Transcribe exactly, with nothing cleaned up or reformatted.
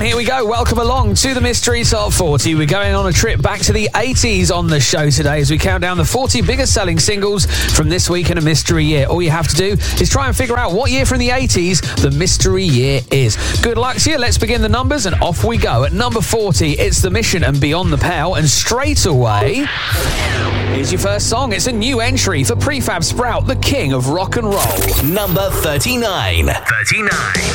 here we go. Welcome along to the Mystery Top forty. We're going on a trip back to the eighties on the show today as we count down the forty biggest selling singles from this week in a mystery year. All you have to do is try and figure out what year from the eighties the mystery year is. Good luck to you. Let's begin the numbers and off we go. At number forty, it's The Mission and Beyond the Pale. And straight away, here's your first song. It's a new entry for Prefab Sprout, the king of rock and roll. Number thirty-nine. thirty-nine.